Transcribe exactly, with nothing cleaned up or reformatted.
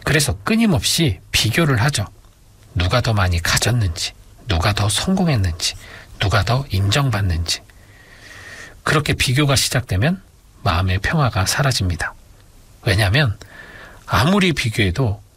그래서 끊임없이 비교를 하죠. 누가 더 많이 가졌는지, 누가 더 성공했는지, 누가 더 인정받는지. 그렇게 비교가 시작되면 마음의 평화가 사라집니다. 왜냐하면 아무리 비교해도